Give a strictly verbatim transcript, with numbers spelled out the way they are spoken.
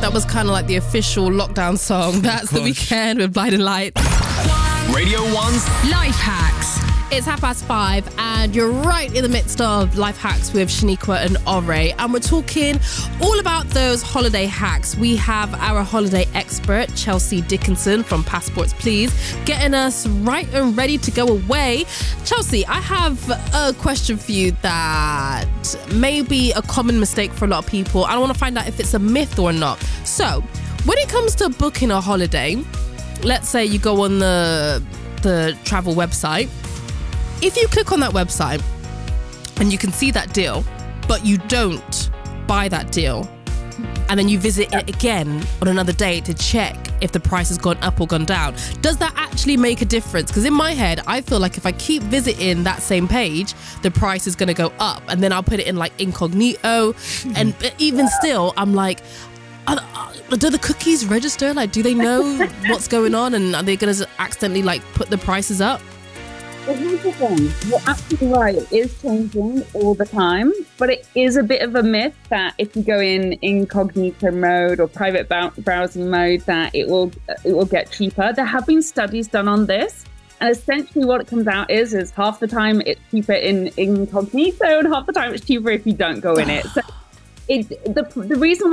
That was kind of like the official lockdown song. That's The Weeknd with Blinding Lights. Radio One's Life Hacks. It's half past five and you're right in the midst of Life Hacks with Shaniqua and Ore, and we're talking all about those holiday hacks. We have our holiday expert, Chelsea Dickinson from Passports Please, getting us right and ready to go away. Chelsea, I have a question for you that may be a common mistake for a lot of people. I want to find out if it's a myth or not. So, when it comes to booking a holiday, let's say you go on the the travel website. If you click on that website and you can see that deal, but you don't buy that deal, and then you visit it again on another day to check if the price has gone up or gone down, does that actually make a difference? Because in my head, I feel like if I keep visiting that same page, the price is going to go up, and then I'll put it in like incognito. And even still, I'm like, Are, are, do the cookies register? Like, do they know what's going on? And are they going to accidentally like put the prices up? Well, here's the thing. You're absolutely right. It is changing all the time, but it is a bit of a myth that if you go in incognito mode or private bow- browsing mode, that it will it will get cheaper. There have been studies done on this, and essentially what it comes out is is half the time it's cheaper in incognito, and half the time it's cheaper if you don't go in it. So it, the the reason